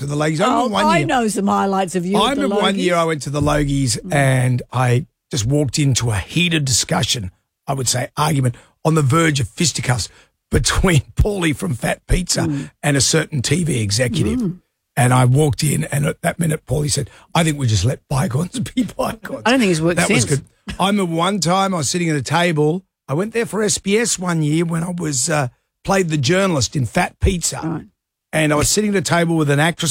with the Logies. I know some highlights of you. I remember one year I went to the Logies and I just walked into a heated discussion, I would say argument, on the verge of fisticuffs between Paulie from Fat Pizza and a certain TV executive. And I walked in, and at that minute, Paulie said, I think we just let bygones be bygones. I don't think it's worked since. That was good. I remember one time I was sitting at a table. I went there for SBS one year when I was played the journalist in Fat Pizza. Right. And I was sitting at a table with an actress